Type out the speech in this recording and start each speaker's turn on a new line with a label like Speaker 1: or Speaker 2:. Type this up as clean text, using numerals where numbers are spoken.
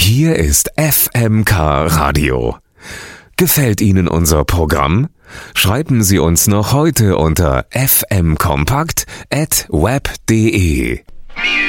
Speaker 1: Hier ist FMK Radio. Gefällt Ihnen unser Programm? Schreiben Sie uns noch heute unter fmkompakt@web.de.